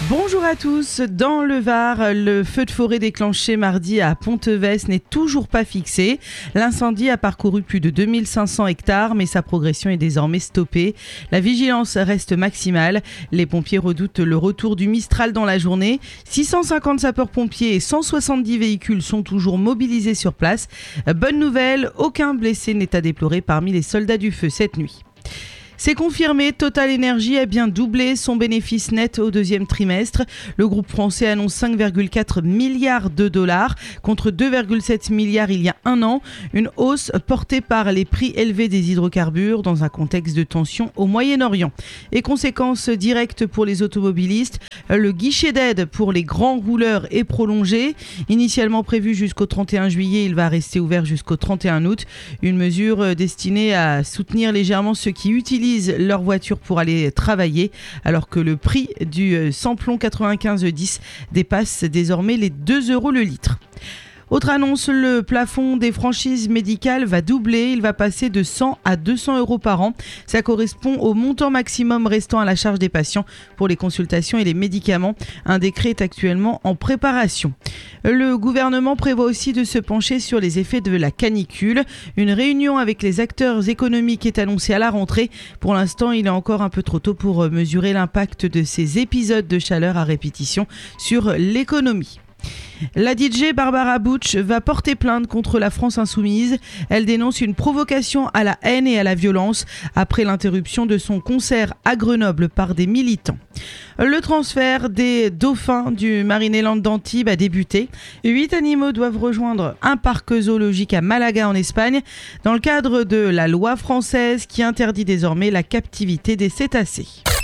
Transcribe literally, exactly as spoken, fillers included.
Bonjour à tous. Dans le Var, le feu de forêt déclenché mardi à Pontevès n'est toujours pas fixé. L'incendie a parcouru plus de deux mille cinq cents hectares, mais sa progression est désormais stoppée. La vigilance reste maximale. Les pompiers redoutent le retour du Mistral dans la journée. six cent cinquante sapeurs-pompiers et cent soixante-dix véhicules sont toujours mobilisés sur place. Bonne nouvelle, aucun blessé n'est à déplorer parmi les soldats du feu cette nuit. C'est confirmé, Total Energy a bien doublé son bénéfice net au deuxième trimestre. Le groupe français annonce cinq virgule quatre milliards de dollars contre deux virgule sept milliards il y a un an. Une hausse portée par les prix élevés des hydrocarbures dans un contexte de tension au Moyen-Orient. Et conséquences directes pour les automobilistes, le guichet d'aide pour les grands rouleurs est prolongé. Initialement prévu jusqu'au trente et un juillet, il va rester ouvert jusqu'au trente et un août. Une mesure destinée à soutenir légèrement ceux qui utilisent leur voiture pour aller travailler, alors que le prix du samplon quatre-vingt-quinze dix dépasse désormais les deux euros le litre. Autre annonce, le plafond des franchises médicales va doubler. Il va passer de cent à deux cents euros par an. Ça correspond au montant maximum restant à la charge des patients pour les consultations et les médicaments. Un décret est actuellement en préparation. Le gouvernement prévoit aussi de se pencher sur les effets de la canicule. Une réunion avec les acteurs économiques est annoncée à la rentrée. Pour l'instant, il est encore un peu trop tôt pour mesurer l'impact de ces épisodes de chaleur à répétition sur l'économie. La D J Barbara Butch va porter plainte contre la France Insoumise. Elle dénonce une provocation à la haine et à la violence après l'interruption de son concert à Grenoble par des militants. Le transfert des dauphins du Marineland d'Antibes a débuté. Huit animaux doivent rejoindre un parc zoologique à Malaga en Espagne dans le cadre de la loi française qui interdit désormais la captivité des cétacés.